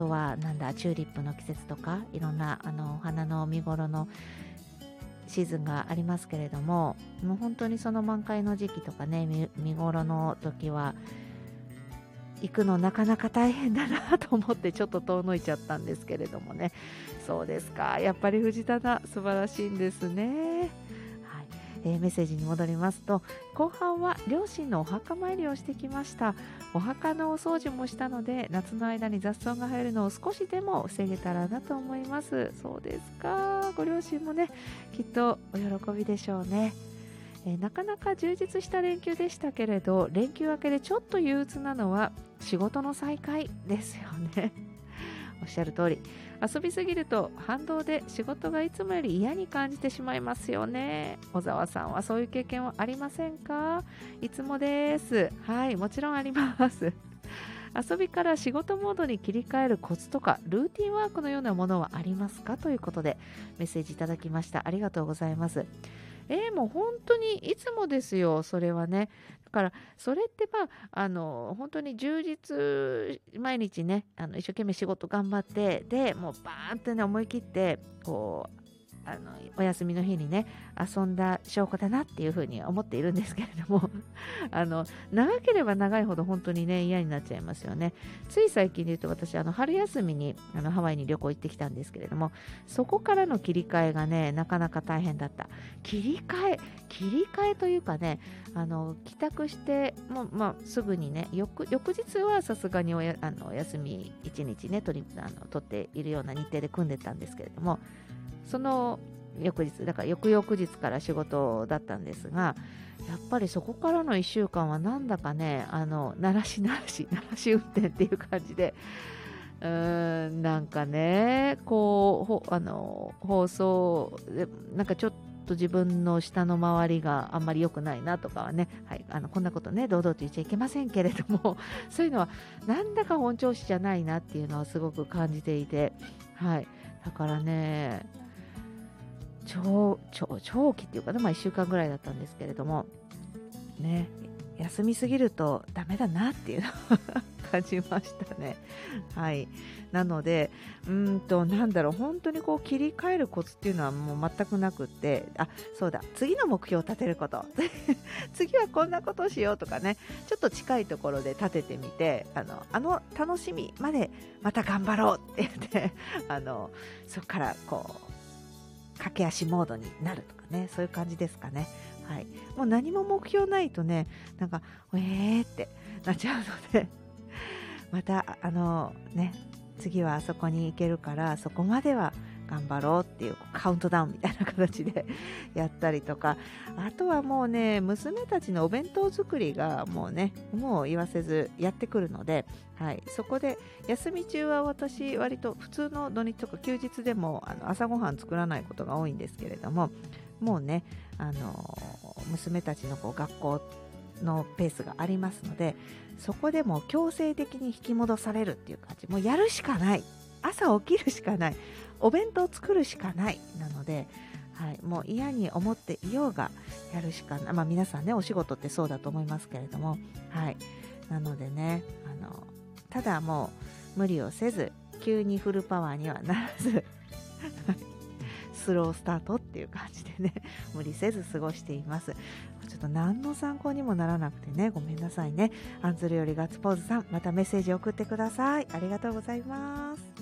とはチューリップの季節とかいろんなお花の見頃のシーズンがありますけれども、もう本当にその満開の時期とかね、見頃の時は行くのなかなか大変だなと思ってちょっと遠のいちゃったんですけれどもね。そうですか、やっぱり藤棚素晴らしいんですね。はい、メッセージに戻りますと、後半は両親のお墓参りをしてきました。お墓のお掃除もしたので、夏の間に雑草が生えるのを少しでも防げたらなと思います。そうですか、ご両親もねきっとお喜びでしょうね。なかなか充実した連休でしたけれど、連休明けでちょっと憂鬱なのは仕事の再開ですよね。おっしゃる通り、遊びすぎると反動で仕事がいつもより嫌に感じてしまいますよね。小沢さんはそういう経験はありませんか？いつもです。はい、もちろんあります。遊びから仕事モードに切り替えるコツとかルーティンワークのようなものはありますか、ということでメッセージいただきました。ありがとうございます。もう本当にいつもですよ、それはね。だからそれって本当に充実、毎日ね一生懸命仕事頑張って、でもうバーンってね思い切ってこうお休みの日にね遊んだ証拠だなっていうふうに思っているんですけれども長ければ長いほど本当にね嫌になっちゃいますよね。つい最近で言うと、私春休みにハワイに旅行行ってきたんですけれども、そこからの切り替えがねなかなか大変だった。切り替えというかね、帰宅してもう、すぐにね翌日はさすがにお休み1日ね取っているような日程で組んでたんですけれども、その翌日だから翌々日から仕事だったんですが、やっぱりそこからの1週間はなんだかね鳴らし運転っていう感じで、なんかねこう放送でなんかちょっと自分の下の周りがあんまり良くないなとかはね、はい、こんなことね堂々と言っちゃいけませんけれどもそういうのはなんだか本調子じゃないなっていうのはすごく感じていて、はい、だからね長期っていうかね、1週間ぐらいだったんですけれどもね、休みすぎるとダメだなっていうのを感じましたね。はい、なので本当にこう切り替えるコツっていうのはもう全くなくって、そうだ、次の目標を立てること次はこんなことをしようとかね、ちょっと近いところで立ててみて、楽しみまでまた頑張ろうって言ってそこからこう駆け足モードになるとかね、そういう感じですかね。はい、もう何も目標ないとねなんかってなっちゃうのでまた次はあそこに行けるからそこまでは頑張ろうっていうカウントダウンみたいな形でやったりとか、あとはもうね娘たちのお弁当作りがもう言わせずやってくるので、はい、そこで休み中は私割と普通の土日とか休日でも朝ごはん作らないことが多いんですけれども、もうね娘たちの学校のペースがありますので、そこでも強制的に引き戻されるっていう感じ、もうやるしかない、朝起きるしかない、お弁当作るしかないなので、はい、もう嫌に思っていようがやるしかない、皆さんねお仕事ってそうだと思いますけれども、はい、なのでねただもう無理をせず急にフルパワーにはならずスロースタートっていう感じでね無理せず過ごしています。ちょっと何の参考にもならなくてねごめんなさいね。アンズルよりガッツポーズさん、またメッセージ送ってください。ありがとうございます。